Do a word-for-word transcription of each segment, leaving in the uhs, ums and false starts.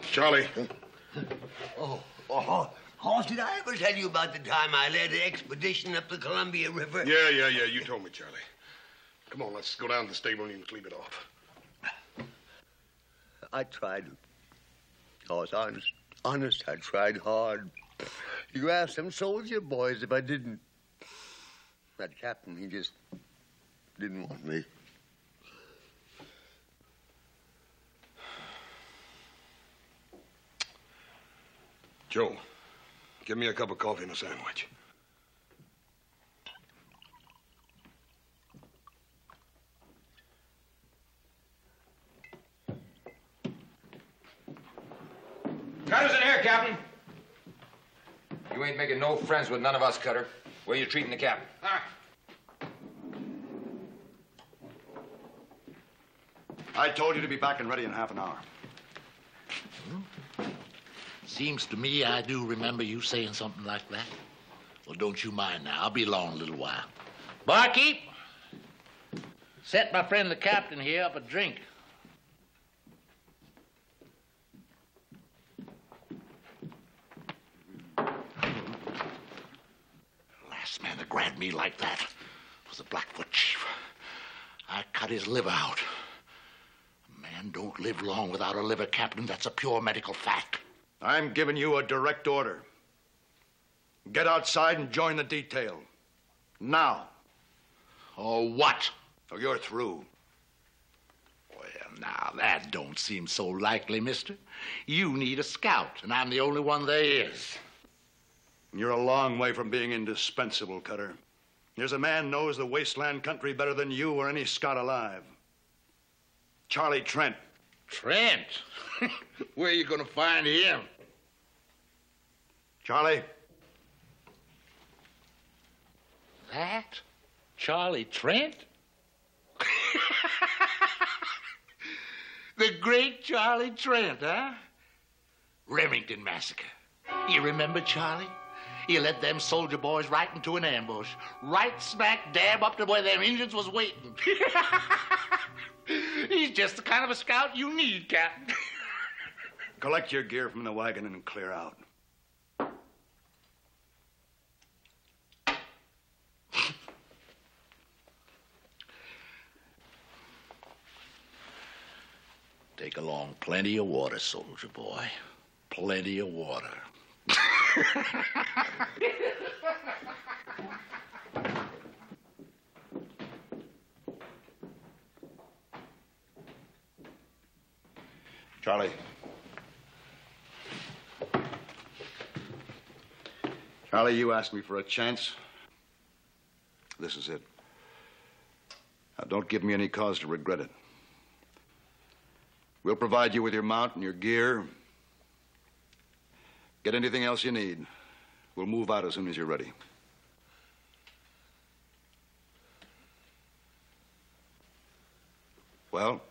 Charlie. Oh, oh, Hoss, did I ever tell you about the time I led an expedition up the Columbia River? Yeah, yeah, yeah, you told me, Charlie. Come on, let's go down to the stable and you can sleep it off. I tried. Hoss, honest, honest, I tried hard. You asked them soldier boys if I didn't. That captain, he just didn't want me. Joe, give me a cup of coffee and a sandwich. Cutter's in here, Captain. You ain't making no friends with none of us, Cutter. Where you treating the captain? Ah. I told you to be back and ready in half an hour. Hmm? Seems to me I do remember you saying something like that. Well, don't you mind now. I'll be along a little while. Barkeep, set my friend the captain here up a drink. Last man that grabbed me like that was the Blackfoot chief. I cut his liver out. A man don't live long without a liver, Captain. That's a pure medical fact. I'm giving you a direct order. Get outside and join the detail. Now. Oh, what? Oh, you're through. Well, now, that don't seem so likely, mister. You need a scout, and I'm the only one there is. You're a long way from being indispensable, Cutter. There's a man knows the wasteland country better than you or any scout alive. Charlie Trent. Trent? Where are you going to find him? Charlie. That? Charlie Trent? The great Charlie Trent, huh? Remington Massacre. You remember Charlie? He led them soldier boys right into an ambush. Right smack dab up to where them Indians was waiting. He's just the kind of a scout you need, Captain. Collect your gear from the wagon and clear out. Take along plenty of water, soldier boy. Plenty of water. Charlie. Charlie, you asked me for a chance. This is it. Now, don't give me any cause to regret it. We'll provide you with your mount and your gear. Get anything else you need. We'll move out as soon as you're ready. Well?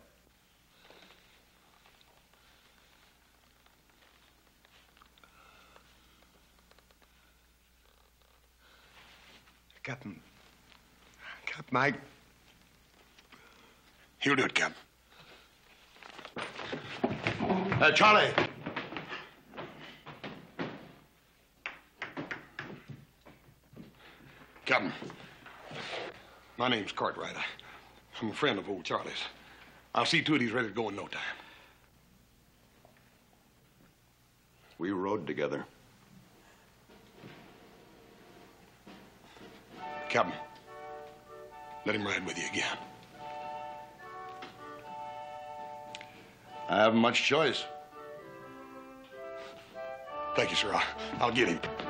Captain. Captain, I... He'll do it, Captain. Uh, Charlie. Captain, my name's Cartwright. I, I'm a friend of old Charlie's. I'll see to it he's ready to go in no time. We rode together. Captain, let him ride with you again. I haven't much choice. Thank you, sir. I'll, I'll get him.